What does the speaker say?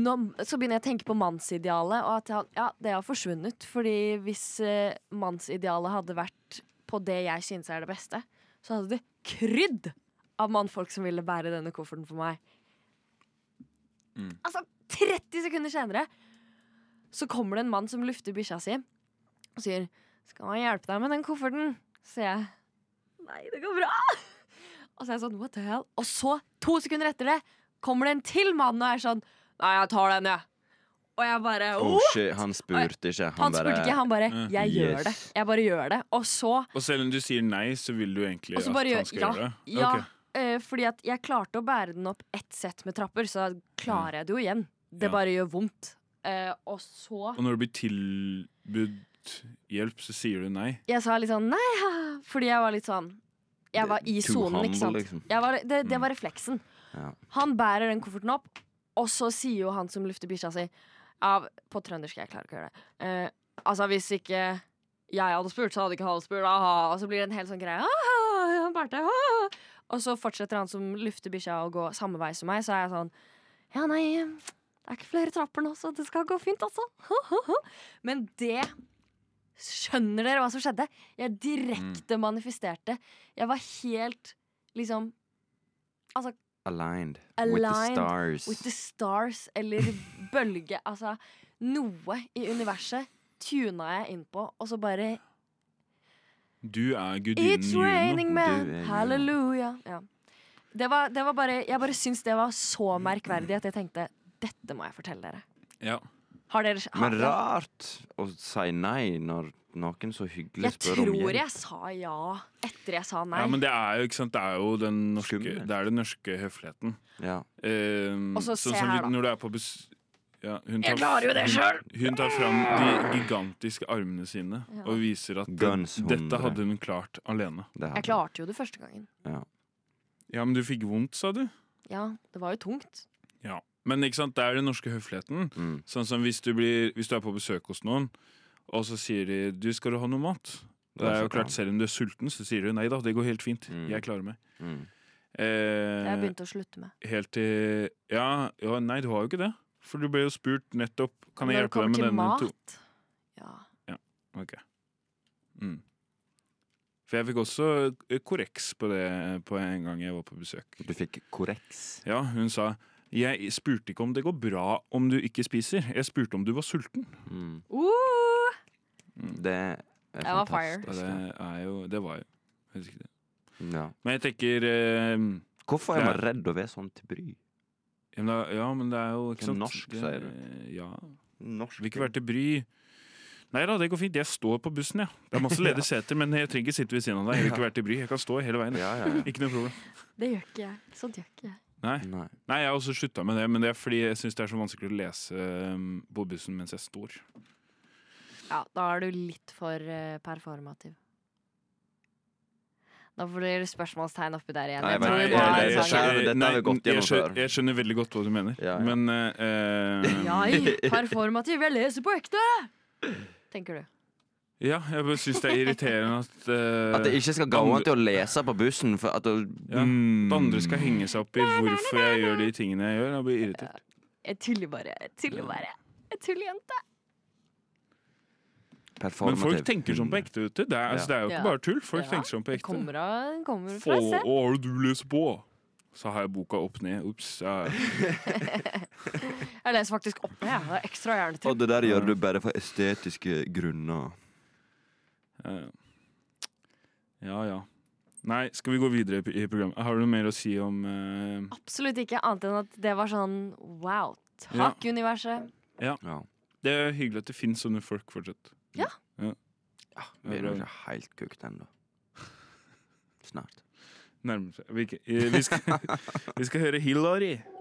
så begynner jeg å tenke på mannsidealet, og at det har forsvunnet. Fordi hvis mannsidealet hadde vært på det jeg synes er det beste, så hadde det krydd av mannfolk som ville bære denne kofferten for meg. Altså 30 sekunder senere så kommer det en mann som lufter bikkja si og sier, skal jeg hjelpe deg med den kofferten? Så sier jeg, nei, det går bra. Og så er jeg sånn, what the hell? Og så, 2 sekunder etter det, kommer det en til mann og er sånn, nei, jeg tar den, ja. Og jeg bare, shit, han spurte ikke. Han spurte ikke, han bare, jeg gjør det. Jeg bare gjør det. Og så... Og selv om du sier nei, så vil du egentlig at han skal gjøre det? Ja, fordi at jeg klarte å bære den opp ett sett med trapper, så klarer jeg det jo igjen. Det bare gjør vondt. Og så... Og når du blir tilbudt hjelp, så sier du nei? Jeg sa litt sånn, nei, fordi jeg var litt sånn... Jeg var i zonen, ikke sant? Liksom. Det var refleksen. Ja. Han bærer den kofferten opp, og så sier jo han som lufter bikkja si, på trøndersk, jeg klarer ikke å gjøre det. Altså, hvis ikke jeg hadde spurt, så hadde ikke han spurt, og så blir det en hel sånn greie, han bærte, og så fortsetter han som lufter bikkja å gå samme vei som meg, så er jeg sånn, ja, nei, det er ikke flere trapper nå, så det skal gå fint, altså. Men det... Skjønner dere hva som skjedde? Jeg direkte manifesterte. Jeg var helt, liksom, altså, Aligned with the stars. Eller bølge. Altså, noe i universet tuna jeg inn på, og så bare Du er gudinnen It's raining man, halleluja. Ja. Det var bare, jeg bare syns det var så merkverdig at jeg tenkte, dette må jeg fortelle dere. Ja. Men rart å si nei når noen så hyggelig spør om hjelp. Jeg tror jeg sa ja etter jeg sa nei. Ja, men det er jo, ikke sant, det er jo den norske høfligheten. Ja. Og så sånn se her da. Når du er på jeg klarer jo det selv! Hun tar fram de gigantiske armene sine og viser at dette hadde hun klart alene. Jeg klarte jo det første gangen. Ja, men du fikk vondt, sa du? Ja, det var jo tungt. Ja. Men ikke sant, det er den norske høfligheten. Sånn som hvis du er på besøk hos noen, og så sier de, du skal ha noe mat. Det er jo klart, selv om du er sulten, så sier du, nei da, det går helt fint. Jeg klarer meg. Det har jeg begynt å slutte med. Helt til, nei, du har jo ikke det. For du ble jo spurt nettopp, kan jeg hjelpe deg med denne? Når det kommer til mat? Ja, ok. For jeg fikk også korreks på det på en gang jeg var på besøk. Du fikk korreks? Ja, hun sa, jeg spurte ikke om det går bra om du ikke spiser. Jeg spurte om du var sulten. Det er fantastisk. Det var jo helt riktig. Ja. Men jeg tenker hvorfor er man redd å være sånn til bry? Ja, men det er jo ikke sant. Norsk, sier du. Ja. Norsk. Vil ikke være til bry. Nei da, det går fint. Jeg står på bussen, ja. Det er masse ledige seter, men jeg trenger ikke sitte ved siden av deg. Jeg vil ikke være til bry. Jeg kan stå hele veien. Ikke noe problem. Det gjør ikke jeg. Sånt gjør ikke jeg. Nei, jeg har også sluttet med det, men det er fordi jeg synes det er så vanskelig å lese på bussen mens jeg står. Ja, da er du litt for performativ. Da får du spørsmålstegn oppi der igjen. Jeg skjønner veldig godt hva du mener. Men jeg, performativ, jeg leser på ekte! Tenker du? Ja, jeg bare synes det er irriterende at det ikke skal gå an til å lese på bussen for at at andre skal henge seg opp i hvorfor jeg gjør de tingene jeg gjør. Jeg blir irritert. Jeg tuller bare. Jeg tuller jente. Men folk tenker sånn på ekte ute. Det er jo ikke bare tull. Folk tenker sånn på ekte. Kommer fra seg. Hva har du leser på? Så har jeg boka opp ned. Ups. Jeg leser faktisk opp ned. Det er ekstra gjerne til. Og det der gjør du bare for estetiske grunner. Ja. Nei, skal vi gå videre i programmet? Har du noe mer å si om Absolutt ikke, annet enn at det var sånn wow, takk universet. Ja. Det er hyggelig at det finnes sånne folk fortsatt. Ja. Vi er jo ikke helt kukt ennå. Snart. Nærmere seg. Vi skal høre Hillary.